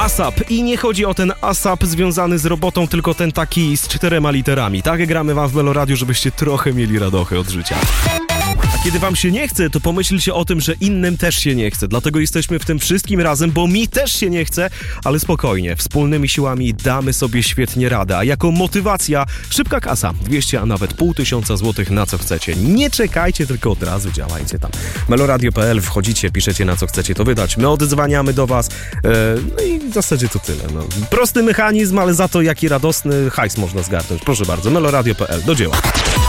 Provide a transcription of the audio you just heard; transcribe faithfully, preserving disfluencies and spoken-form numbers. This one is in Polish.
ASAP. I nie chodzi o ten ASAP związany z robotą, tylko ten taki z czterema literami. Tak gramy wam w Meloradiu, żebyście trochę mieli radochy od życia. A kiedy wam się nie chce, to pomyślcie o tym, że innym też się nie chce. Dlatego jesteśmy w tym wszystkim razem, bo mi też się nie chce, ale spokojnie, wspólnymi siłami damy sobie świetnie radę. A jako motywacja szybka kasa, dwieście, a nawet pół tysiąca złotych na co chcecie. Nie czekajcie, tylko od razu działajcie tam. meloradio kropka p l, wchodzicie, piszecie na co chcecie to wydać. My odzwaniamy do was. Eee, no i w zasadzie to tyle. No. Prosty mechanizm, ale za to jaki radosny hajs można zgarnąć. Proszę bardzo, meloradio kropka p l, do dzieła.